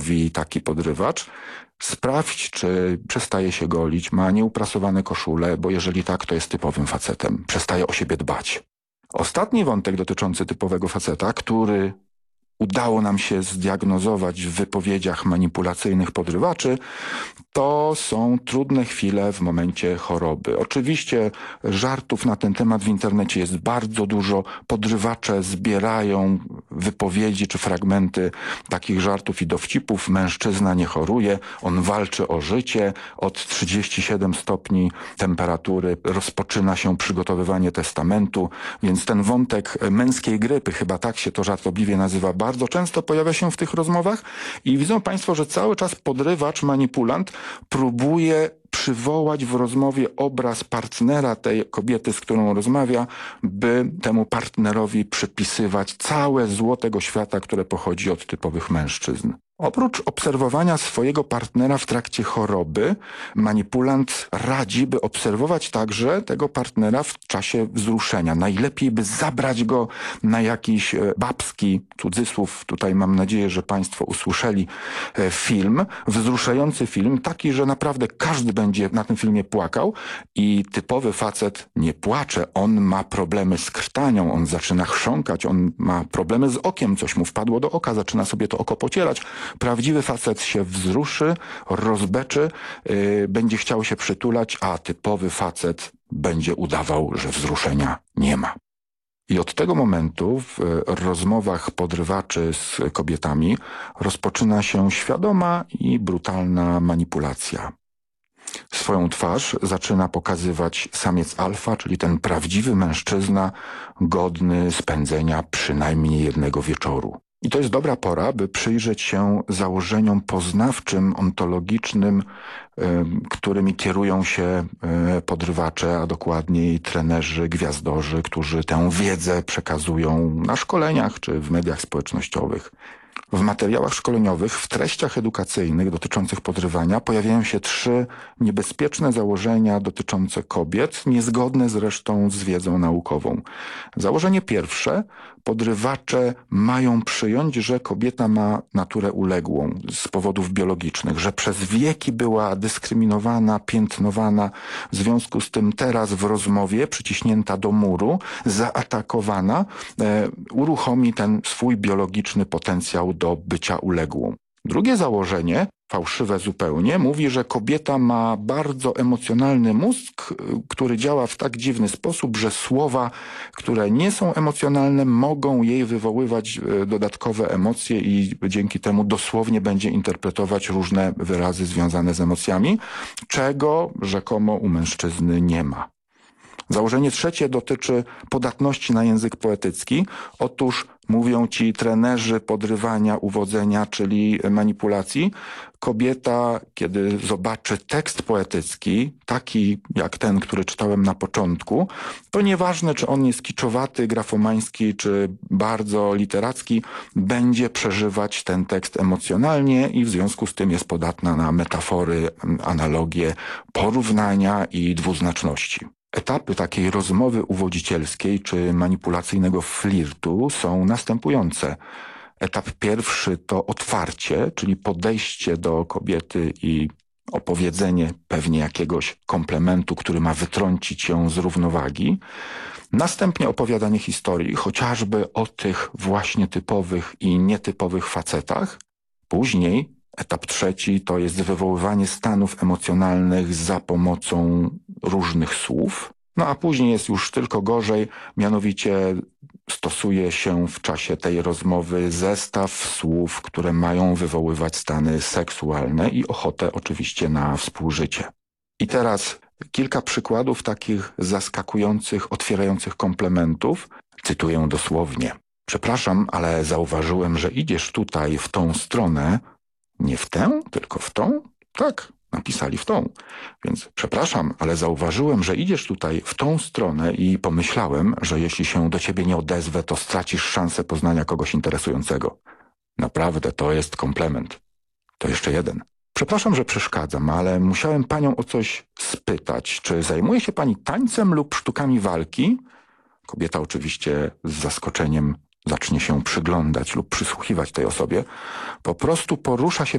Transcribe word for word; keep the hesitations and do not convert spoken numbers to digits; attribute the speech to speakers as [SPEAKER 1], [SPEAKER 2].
[SPEAKER 1] mówi taki podrywacz: sprawdź, czy przestaje się golić, ma nieuprasowane koszule, bo jeżeli tak, to jest typowym facetem. Przestaje o siebie dbać. Ostatni wątek dotyczący typowego faceta, który udało nam się zdiagnozować w wypowiedziach manipulacyjnych podrywaczy, to są trudne chwile w momencie choroby. Oczywiście żartów na ten temat w internecie jest bardzo dużo. Podrywacze zbierają wypowiedzi czy fragmenty takich żartów i dowcipów. Mężczyzna nie choruje, on walczy o życie. Od trzydziestu siedmiu stopni temperatury rozpoczyna się przygotowywanie testamentu, więc ten wątek męskiej grypy, chyba tak się to żartobliwie nazywa, bardzo często pojawia się w tych rozmowach i widzą Państwo, że cały czas podrywacz, manipulant próbuje przywołać w rozmowie obraz partnera tej kobiety, z którą rozmawia, by temu partnerowi przypisywać całe zło tego świata, które pochodzi od typowych mężczyzn. Oprócz obserwowania swojego partnera w trakcie choroby, manipulant radzi, by obserwować także tego partnera w czasie wzruszenia. Najlepiej, by zabrać go na jakiś babski, cudzysłów, tutaj mam nadzieję, że Państwo usłyszeli, film, wzruszający film, taki, że naprawdę każdy będzie na tym filmie płakał i typowy facet nie płacze, on ma problemy z krtanią, on zaczyna chrząkać, on ma problemy z okiem, coś mu wpadło do oka, zaczyna sobie to oko pocierać. Prawdziwy facet się wzruszy, rozbeczy, yy, będzie chciał się przytulać, a typowy facet będzie udawał, że wzruszenia nie ma. I od tego momentu w rozmowach podrywaczy z kobietami rozpoczyna się świadoma i brutalna manipulacja. Swoją twarz zaczyna pokazywać samiec alfa, czyli ten prawdziwy mężczyzna godny spędzenia przynajmniej jednego wieczoru. I to jest dobra pora, by przyjrzeć się założeniom poznawczym, ontologicznym, y, którymi kierują się y, podrywacze, a dokładniej trenerzy, gwiazdorzy, którzy tę wiedzę przekazują na szkoleniach czy w mediach społecznościowych. W materiałach szkoleniowych, w treściach edukacyjnych dotyczących podrywania pojawiają się trzy niebezpieczne założenia dotyczące kobiet, niezgodne zresztą z wiedzą naukową. Założenie pierwsze: podrywacze mają przyjąć, że kobieta ma naturę uległą z powodów biologicznych, że przez wieki była dyskryminowana, piętnowana, w związku z tym teraz w rozmowie, przyciśnięta do muru, zaatakowana, e, uruchomi ten swój biologiczny potencjał do bycia uległą. Drugie założenie, fałszywe zupełnie, mówi, że kobieta ma bardzo emocjonalny mózg, który działa w tak dziwny sposób, że słowa, które nie są emocjonalne, mogą jej wywoływać dodatkowe emocje i dzięki temu dosłownie będzie interpretować różne wyrazy związane z emocjami, czego rzekomo u mężczyzny nie ma. Założenie trzecie dotyczy podatności na język poetycki. Otóż mówią ci trenerzy podrywania, uwodzenia, czyli manipulacji, kobieta, kiedy zobaczy tekst poetycki, taki jak ten, który czytałem na początku, to nieważne, czy on jest kiczowaty, grafomański, czy bardzo literacki, będzie przeżywać ten tekst emocjonalnie i w związku z tym jest podatna na metafory, analogie, porównania i dwuznaczności. Etapy takiej rozmowy uwodzicielskiej czy manipulacyjnego flirtu są następujące. Etap pierwszy to otwarcie, czyli podejście do kobiety i opowiedzenie pewnie jakiegoś komplementu, który ma wytrącić ją z równowagi. Następnie opowiadanie historii, chociażby o tych właśnie typowych i nietypowych facetach. Później etap trzeci to jest wywoływanie stanów emocjonalnych za pomocą różnych słów. No a później jest już tylko gorzej, mianowicie stosuje się w czasie tej rozmowy zestaw słów, które mają wywoływać stany seksualne i ochotę oczywiście na współżycie. I teraz kilka przykładów takich zaskakujących, otwierających komplementów. Cytuję dosłownie. Przepraszam, ale zauważyłem, że idziesz tutaj w tą stronę. Nie w tę, tylko w tą? Tak, napisali w tą. Więc przepraszam, ale zauważyłem, że idziesz tutaj w tą stronę i pomyślałem, że jeśli się do ciebie nie odezwę, to stracisz szansę poznania kogoś interesującego. Naprawdę, to jest komplement. To jeszcze jeden. Przepraszam, że przeszkadzam, ale musiałem panią o coś spytać. Czy zajmuje się pani tańcem lub sztukami walki? Kobieta oczywiście z zaskoczeniem zacznie się przyglądać lub przysłuchiwać tej osobie. Po prostu porusza się